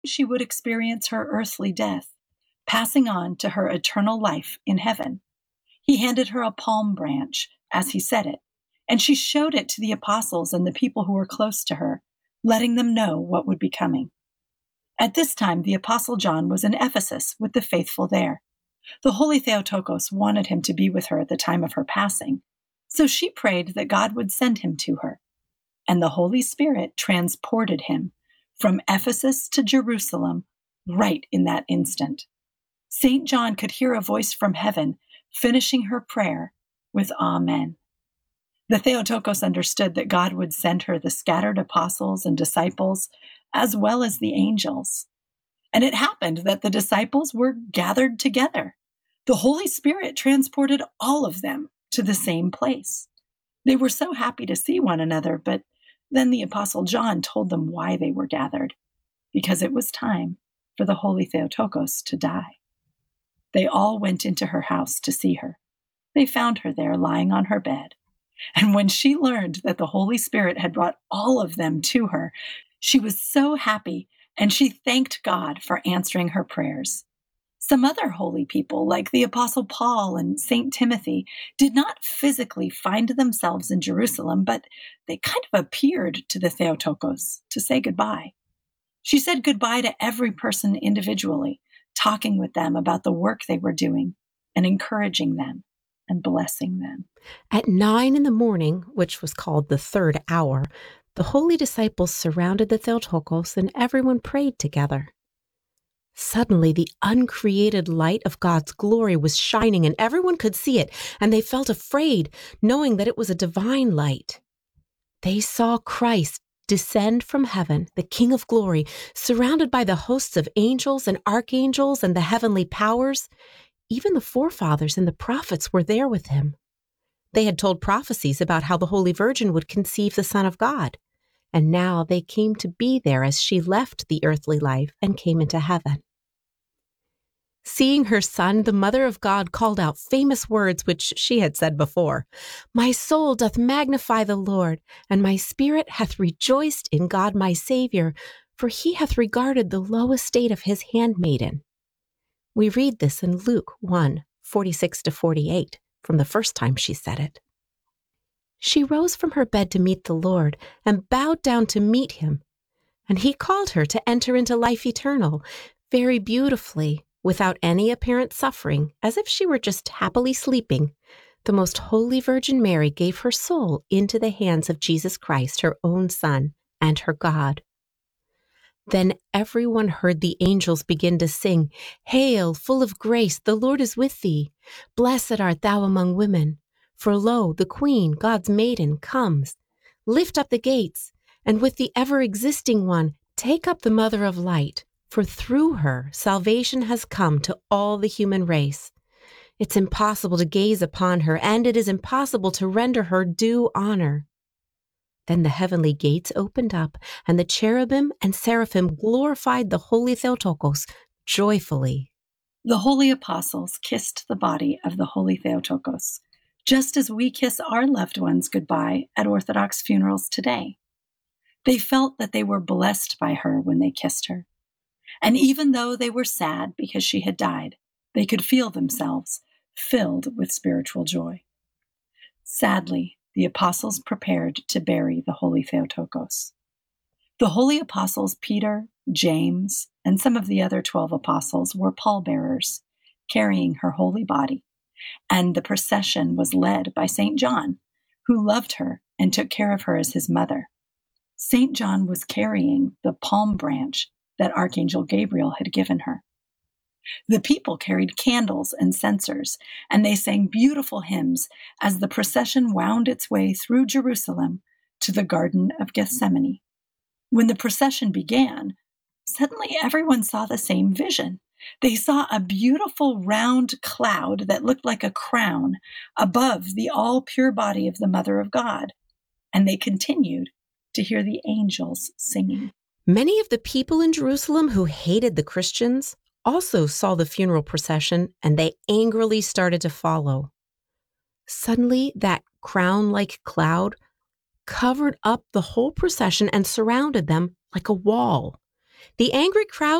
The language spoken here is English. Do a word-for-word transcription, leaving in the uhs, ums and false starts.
she would experience her earthly death, passing on to her eternal life in heaven. He handed her a palm branch as he said it, and she showed it to the apostles and the people who were close to her, letting them know what would be coming. At this time, the apostle John was in Ephesus with the faithful there. The holy Theotokos wanted him to be with her at the time of her passing, so she prayed that God would send him to her. And the Holy Spirit transported him from Ephesus to Jerusalem right in that instant. Saint John could hear a voice from heaven finishing her prayer with Amen. The Theotokos understood that God would send her the scattered apostles and disciples, as well as the angels. And it happened that the disciples were gathered together. The Holy Spirit transported all of them to the same place. They were so happy to see one another, but then the Apostle John told them why they were gathered, because it was time for the Holy Theotokos to die. They all went into her house to see her. They found her there lying on her bed. And when she learned that the Holy Spirit had brought all of them to her, she was so happy, and she thanked God for answering her prayers. Some other holy people, like the Apostle Paul and Saint Timothy, did not physically find themselves in Jerusalem, but they kind of appeared to the Theotokos to say goodbye. She said goodbye to every person individually, talking with them about the work they were doing and encouraging them and blessing them. At nine in the morning, which was called the third hour, the holy disciples surrounded the Theotokos and everyone prayed together. Suddenly, the uncreated light of God's glory was shining and everyone could see it, and they felt afraid, knowing that it was a divine light. They saw Christ descend from heaven, the King of glory, surrounded by the hosts of angels and archangels and the heavenly powers. Even the forefathers and the prophets were there with him. They had told prophecies about how the Holy Virgin would conceive the Son of God, and now they came to be there as she left the earthly life and came into heaven. Seeing her son, the Mother of God called out famous words which she had said before. "My soul doth magnify the Lord, and my spirit hath rejoiced in God my Savior, for he hath regarded the low estate of his handmaiden." We read this in Luke one, forty-six to forty-eight, from the first time she said it. She rose from her bed to meet the Lord and bowed down to meet him, and he called her to enter into life eternal, very beautifully, without any apparent suffering, as if she were just happily sleeping. The most holy Virgin Mary gave her soul into the hands of Jesus Christ, her own Son, and her God. Then everyone heard the angels begin to sing, "Hail, full of grace, the Lord is with thee. Blessed art thou among women. For lo, the Queen, God's maiden, comes. Lift up the gates, and with the ever-existing one, take up the Mother of Light. For through her, salvation has come to all the human race. It's impossible to gaze upon her, and it is impossible to render her due honor." Then the heavenly gates opened up, and the cherubim and seraphim glorified the Holy Theotokos joyfully. The holy apostles kissed the body of the Holy Theotokos, just as we kiss our loved ones goodbye at Orthodox funerals today. They felt that they were blessed by her when they kissed her. And even though they were sad because she had died, they could feel themselves filled with spiritual joy. Sadly, the apostles prepared to bury the Holy Theotokos. The holy apostles Peter, James, and some of the other twelve apostles were pallbearers, carrying her holy body, and the procession was led by Saint John, who loved her and took care of her as his mother. Saint John was carrying the palm branch that Archangel Gabriel had given her. The people carried candles and censers, and they sang beautiful hymns as the procession wound its way through Jerusalem to the Garden of Gethsemane. When the procession began, suddenly everyone saw the same vision. They saw a beautiful round cloud that looked like a crown above the all-pure body of the Mother of God, and they continued to hear the angels singing. Many of the people in Jerusalem who hated the Christians also saw the funeral procession, and they angrily started to follow. Suddenly, that crown-like cloud covered up the whole procession and surrounded them like a wall. The angry crowd